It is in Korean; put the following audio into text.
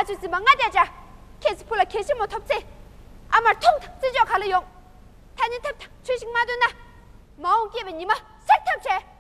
就是忙啊点着，开始破了开始没投资，阿妈通这就开了用，他人他吹醒马顿呐，毛给你们谁投资？